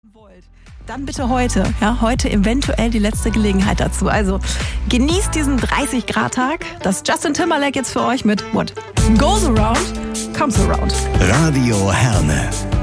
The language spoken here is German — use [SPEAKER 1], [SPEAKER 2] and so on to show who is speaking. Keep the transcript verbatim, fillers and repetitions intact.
[SPEAKER 1] wollt, dann bitte heute. Ja, heute eventuell die letzte Gelegenheit dazu. Also genießt diesen dreißig Grad Tag. Das Justin Timberlake jetzt für euch mit What Goes Around, Comes Around.
[SPEAKER 2] Radio Herne.